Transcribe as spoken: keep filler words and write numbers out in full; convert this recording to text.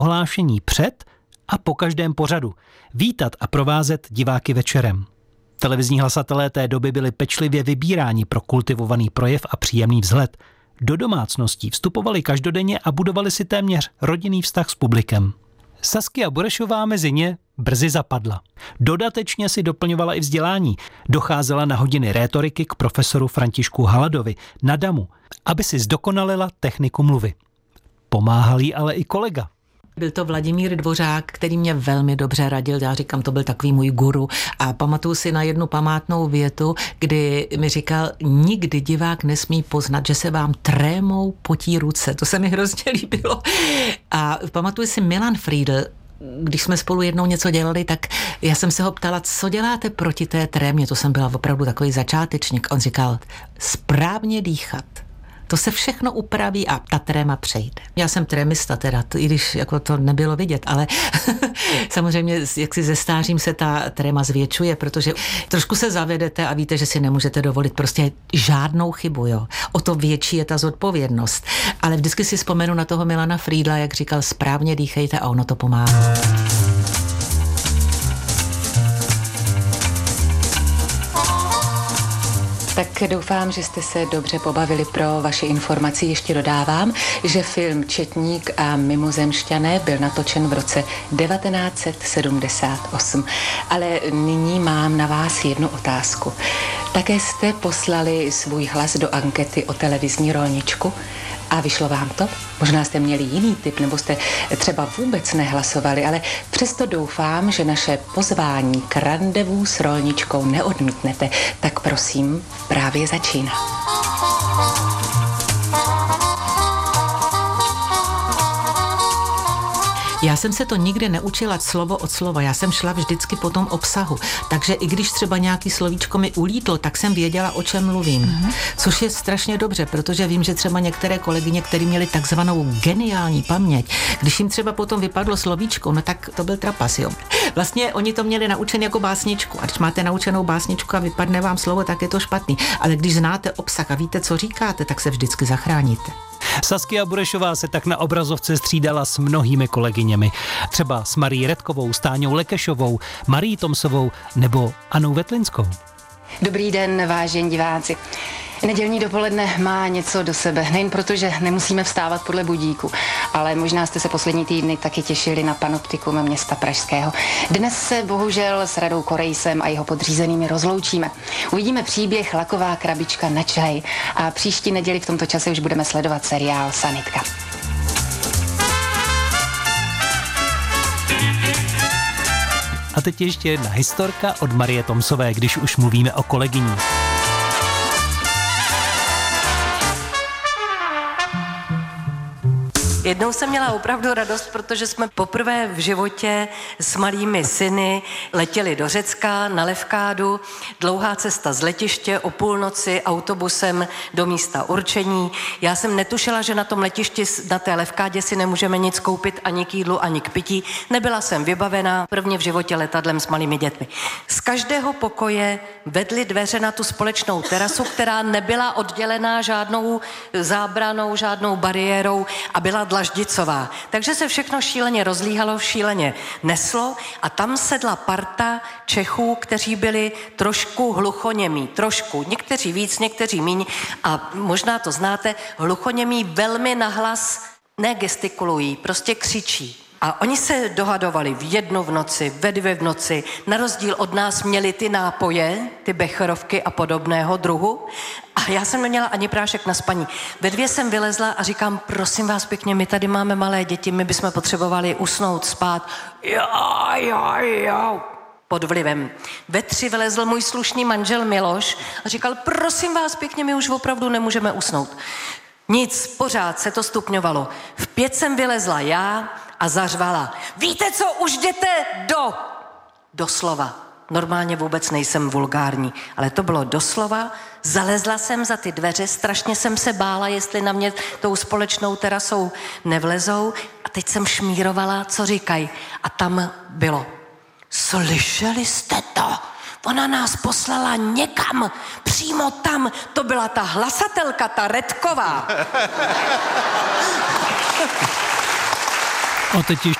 ohlášení před a po každém pořadu, vítat a provázet diváky večerem. Televizní hlasatelé té doby byli pečlivě vybíráni pro kultivovaný projev a příjemný vzhled. Do domácností vstupovali každodenně a budovali si téměř rodinný vztah s publikem. Saskia Burešová mezi ně brzy zapadla. Dodatečně si doplňovala i vzdělání. Docházela na hodiny rétoriky k profesoru Františku Haladovi na Damu, aby si zdokonalila techniku mluvy. Pomáhal jí ale i kolega. Byl to Vladimír Dvořák, který mě velmi dobře radil, já říkám, to byl takový můj guru a pamatuju si na jednu památnou větu, kdy mi říkal, nikdy divák nesmí poznat, že se vám trémou potí ruce, to se mi hrozně líbilo. A pamatuju si Milan Friedl, když jsme spolu jednou něco dělali, tak já jsem se ho ptala, co děláte proti té trémě, to jsem byla opravdu takový začátečník. On říkal, správně dýchat. To se všechno upraví a ta tréma přejde. Já jsem trémista teda, i když jako to nebylo vidět, ale samozřejmě jak si ze stářím se ta tréma zvětšuje, protože trošku se zavedete a víte, že si nemůžete dovolit prostě žádnou chybu, jo. O to větší je ta zodpovědnost. Ale vždycky si vzpomenu na toho Milana Friedla, jak říkal, správně dýchejte a ono to pomáhá. Tak doufám, že jste se dobře pobavili. Pro vaši informaci ještě dodávám, že film Četník a mimozemšťané byl natočen v roce devatenáct set sedmdesát osm. Ale nyní mám na vás jednu otázku. Také jste poslali svůj hlas do ankety o televizní rolničku a vyšlo vám to? Možná jste měli jiný tip, nebo jste třeba vůbec nehlasovali, ale přesto doufám, že naše pozvání k randevu s rolničkou neodmítnete. Tak prosím, právě začíná. Já jsem se to nikdy neučila slovo od slova, já jsem šla vždycky po tom obsahu, takže i když třeba nějaký slovíčko mi ulítlo, tak jsem věděla, o čem mluvím, mm-hmm. Což je strašně dobře, protože vím, že třeba některé kolegyně, které měly takzvanou geniální paměť, když jim třeba potom vypadlo slovíčko, no tak to byl trapas, jo. Vlastně oni to měli naučen jako básničku a když máte naučenou básničku a vypadne vám slovo, tak je to špatný, ale když znáte obsah a víte, co říkáte, tak se vždycky zachráníte. Saskia Burešová se tak na obrazovce střídala s mnohými kolegyněmi. Třeba s Marí Redkovou, s Táňou Lekešovou, Marí Tomsovou nebo Anou Vetlinskou. Dobrý den, vážení diváci. Nedělní dopoledne má něco do sebe, nejen proto, že nemusíme vstávat podle budíku, ale možná jste se poslední týdny taky těšili na panoptikum města Pražského. Dnes se bohužel s Radou Korejsem a jeho podřízenými rozloučíme. Uvidíme příběh Laková krabička na čaj a příští neděli v tomto čase už budeme sledovat seriál Sanitka. A teď ještě jedna historka od Marie Tomsové, když už mluvíme o kolegyních. Jednou jsem měla opravdu radost, protože jsme poprvé v životě s malými syny letěli do Řecka na Levkádu. Dlouhá cesta z letiště o půlnoci autobusem do místa určení. Já jsem netušila, že na tom letišti, na té Levkádě si nemůžeme nic koupit ani k jídlu, ani k pití. Nebyla jsem vybavená, prvně v životě letadlem s malými dětmi. Z každého pokoje vedly dveře na tu společnou terasu, která nebyla oddělená žádnou zábranou, žádnou bariérou a byla dlaždicová. Takže se všechno šíleně rozlíhalo, šíleně neslo a tam sedla parta Čechů, kteří byli trošku hluchoněmí, trošku, někteří víc, někteří míň a možná to znáte, hluchoněmí velmi nahlas negestikulují, prostě křičí. A oni se dohadovali v jednu v noci, ve dvě v noci, na rozdíl od nás měli ty nápoje, ty becherovky a podobného druhu. A já jsem neměla ani prášek na spaní. Ve dvě jsem vylezla a říkám, prosím vás pěkně, my tady máme malé děti, my bychom potřebovali usnout, spát. Jo, jo, jo. Pod vlivem. Ve tři vylezl můj slušný manžel Miloš a říkal, prosím vás pěkně, my už opravdu nemůžeme usnout. Nic, pořád se to stupňovalo. V pět jsem vylezla já a zařvala. Víte co, už jděte do... Doslova. Normálně vůbec nejsem vulgární, ale to bylo doslova. Zalezla jsem za ty dveře, strašně jsem se bála, jestli na mě tou společnou terasou nevlezou. A teď jsem šmírovala, co říkají. A tam bylo. Slyšeli jste to? Ona nás poslala někam, přímo tam. To byla ta hlasatelka, ta Redková. A teď